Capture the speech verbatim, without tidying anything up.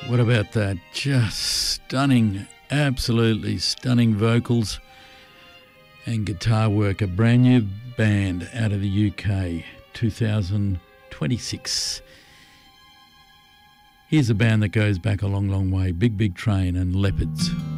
What about that? Just stunning, absolutely stunning vocals and guitar work. A brand new band out of the U K, two thousand twenty-six. Here's a band that goes back a long, long way. Big Big Train and Leopards.